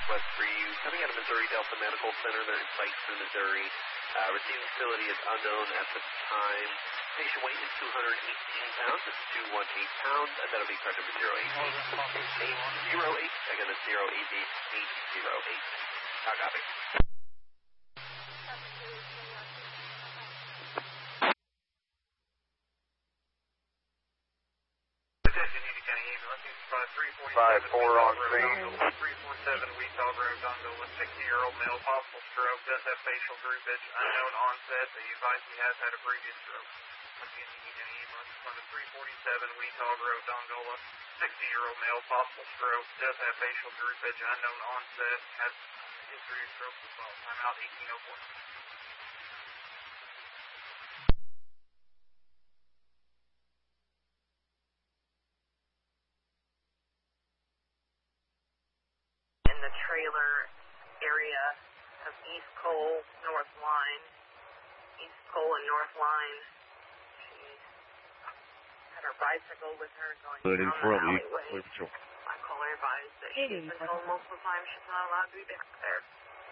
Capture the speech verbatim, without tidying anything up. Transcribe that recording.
Northwest for you. Coming out of Missouri Delta Medical Center. They're in Sykeston, Missouri. Uh, receiving facility is unknown at the time. Patient weight is two hundred eighteen pounds. It's two hundred eighteen pounds. And that'll be card number zero eight eight zero eight. Again, it's zero eight eight eight zero eight. How copy? five four on scene. three four seven Weetall Road, Dongola, sixty-year-old male, possible stroke, does have facial groupage, unknown onset. The advice he has had a previous stroke. Again, you need any emergency on the three forty-seven Weetall Road, Dongola, sixty-year-old male, possible stroke, does have facial groupage, unknown onset, has history of stroke as well. Time out eighteen oh four. Trailer area of East Cole, North Line. East Cole and North Line. She had her bicycle with her going But in down front the of you, alleyway. wait for I call her advised that she's been told multiple times she's not allowed to be back there.